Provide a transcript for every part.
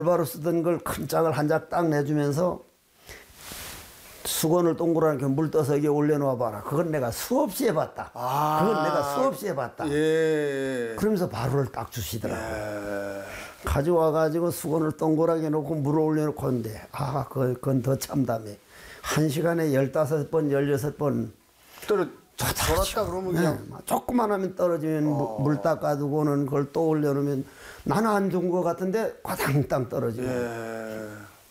바로 쓰던 걸 큰 짝을 한 짝 딱 내주면서 수건을 동그랗게 물 떠서 여기 올려놓아 봐라. 그건 내가 수없이 해봤다. 그건 내가 수없이 해봤다. 예. 그러면서 바로를 딱 주시더라고요. 예. 가져와가지고 수건을 동그랗게 놓고 물을 올려놓고 하는데 그건 더 참담해. 1시간에 15번, 16번 돌았다 그러면 그냥 조금만 하면 떨어지면 물 닦아두고는 그걸 또 올려놓으면 나는 안 좋은 것 같은데 과당땅 떨어지고. 예.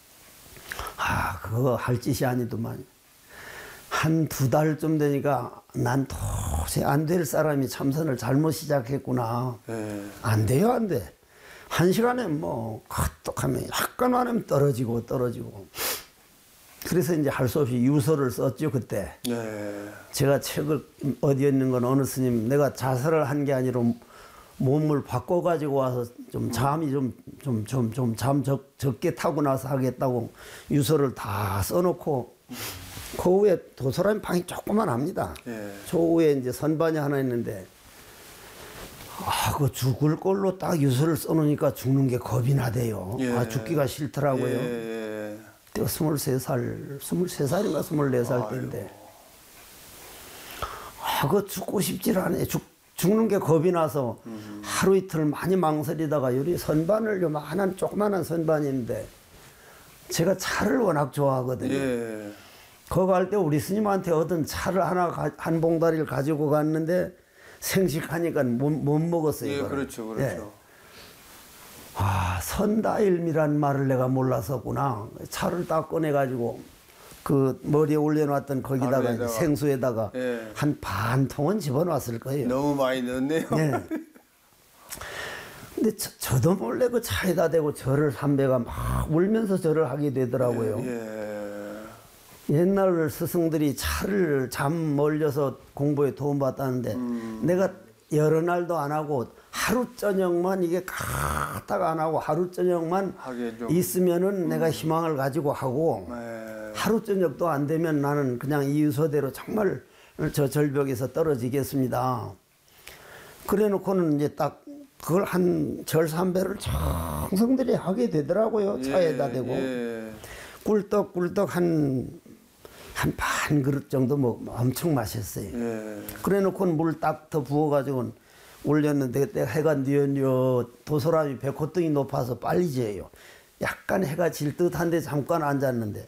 그거 할 짓이 아니더만. 한 2달쯤 되니까 난 도저히 안 될 사람이 참선을 잘못 시작했구나. 예. 안 돼요, 안 돼. 1시간에 뭐 카톡하면 약간만 하면 떨어지고. 그래서 이제 할 수 없이 유서를 썼죠, 그때. 네. 제가 책을 어디에 있는 건 어느 스님, 내가 자살을 한 게 아니라 몸을 바꿔가지고 와서 좀 잠이 잠 적게 타고 나서 하겠다고 유서를 다 써놓고 그 후에 도서라면 방이 조그만 합니다. 예. 저 후에 이제 선반이 하나 있는데 그 죽을 걸로 딱 유서를 써놓으니까 죽는 게 겁이 나대요. 예. 죽기가 싫더라고요. 예. 내가 23살인가 24살 때인데 그거 죽고 싶질 않아요. 죽는 게 겁이 나서 하루 이틀 많이 망설이다가 요리 선반을 요만한 조그만한 선반인데 제가 차를 워낙 좋아하거든요. 예. 거기 갈 때 우리 스님한테 얻은 차를 한 봉다리를 가지고 갔는데 생식하니까 못 먹었어요. 예, 이거를. 그렇죠. 예. 선다일미란 말을 내가 몰랐었구나. 차를 딱 꺼내가지고 그 머리에 올려놨던 거기다가 생수에다가 예. 한 반 통은 집어놨을 거예요. 너무 많이 넣었네요. 네. 근데 저도 몰래 그 차에다 대고 절을 삼배가 막 울면서 절을 하게 되더라고요. 옛날 스승들이 차를 잠 몰려서 공부에 도움받았는데 내가 여러 날도 안 하고 하루 저녁만 이게 딱 안 하고 하루 저녁만 있으면은 내가 희망을 가지고 하고 하루 저녁도 안 되면 나는 그냥 이 유서대로 정말 저 절벽에서 떨어지겠습니다. 그래 놓고는 이제 딱 그걸 한 절 3배를 정성들이 하게 되더라고요. 차에다 대고 꿀떡꿀떡 한 반 그릇 정도 엄청 마셨어요. 그래 놓고는 물 딱 더 부어가지고 올렸는데 그때 해가 뉘엿뉘엿 도소람이 백호등이 높아서 빨리 재요. 약간 해가 질 듯한데 잠깐 앉았는데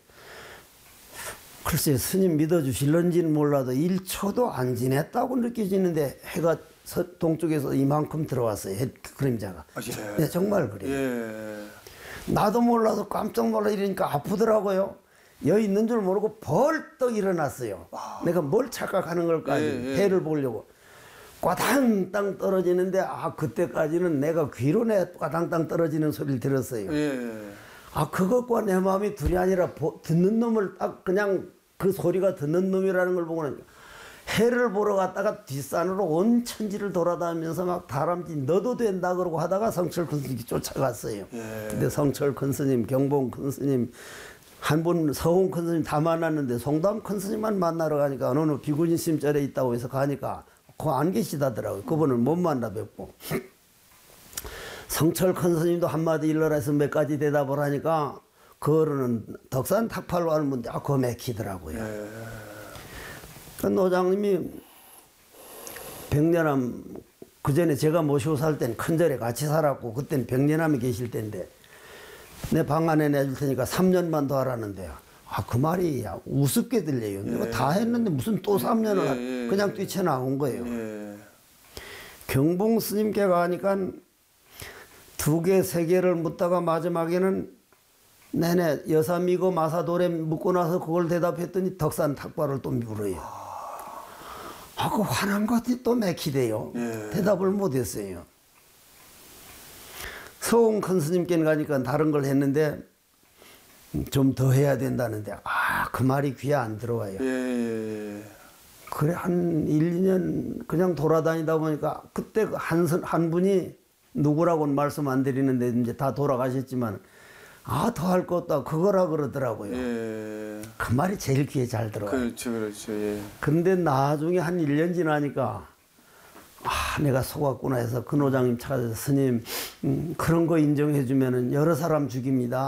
글쎄 스님 믿어주실런지는 몰라도 1초도 안 지냈다고 느껴지는데 해가 동쪽에서 이만큼 들어왔어요. 그림자가. 네, 정말 그래요. 나도 몰라서 깜짝 놀라 이러니까 아프더라고요. 여기 있는 줄 모르고 벌떡 일어났어요. 내가 뭘 착각하는 걸까지 해를 보려고. 꽈당땅 떨어지는데 그때까지는 내가 귀로 꽈당땅 떨어지는 소리를 들었어요. 그것과 내 마음이 둘이 아니라 듣는 놈을 딱 그냥 그 소리가 듣는 놈이라는 걸 보고는 해를 보러 갔다가 뒷산으로 온 천지를 돌아다니면서 막 다람쥐 너도 된다 그러고 하다가 성철 큰 스님이 쫓아갔어요. 근데 성철 큰 스님, 경봉 큰 스님, 한 분 서홍 큰 스님 다 만났는데 송담 큰 스님만 만나러 가니까 어느 비구진 스님절에 있다고 해서 가니까 그거 안 계시다더라고요. 그분을 못 만나 뵙고. 성철 큰 스님도 한마디 일러라 해서 몇 가지 대답을 하니까 그거는 덕산 탁팔로 하는 분인데 그거 맥히더라고요. 그 노장님이 백년암 그전에 제가 모시고 살 때는 큰절에 같이 살았고 그때는 백년암에 계실 때인데 내 방 안에 내줄 테니까 3년만 더 하라는데 그 말이 우습게 들려요. 내가 다 했는데 무슨 또 3년을 그냥 뛰쳐나온 거예요. 경봉 스님께 가니까 2개, 3개를 묻다가 마지막에는 내내 여사미고 마사돌에 묻고 나서 그걸 대답했더니 덕산 탁발을 또 물어요. 그 화난 것이 또 맥히대요. 대답을 못했어요. 서홍 큰 스님께는 가니까 다른 걸 했는데 좀 더 해야 된다는데 그 말이 귀에 안 들어와요. 그래 한 1, 2년 그냥 돌아다니다 보니까 그때 한 분이 누구라고는 말씀 안 드리는데 이제 다 돌아가셨지만 더 할 것도 그거라 그러더라고요. 그 말이 제일 귀에 잘 들어와요. 그렇죠. 그런데 나중에 한 1년 지나니까 내가 속았구나 해서 근호장님 찾아서 스님 그런 거 인정해 주면은 여러 사람 죽입니다.